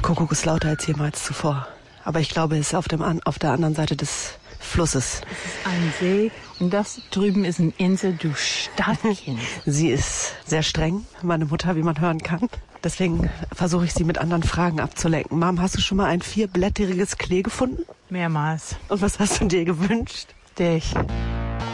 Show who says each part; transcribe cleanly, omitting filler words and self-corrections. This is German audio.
Speaker 1: Kuckuck ist lauter als jemals zuvor. Aber ich glaube, es ist auf der anderen Seite des Flusses.
Speaker 2: Es ist ein See und das drüben ist eine Insel, du Stadtkind.
Speaker 1: Sie ist sehr streng, meine Mutter, wie man hören kann. Deswegen versuche ich sie mit anderen Fragen abzulenken. Mom, hast du schon mal ein 4-blättriges Klee gefunden?
Speaker 2: Mehrmals.
Speaker 1: Und was hast du dir gewünscht?
Speaker 2: Dich.